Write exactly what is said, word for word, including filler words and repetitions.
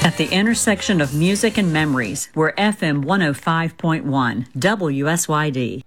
At the intersection of music and memories, we're F M one oh five point one, W S Y D.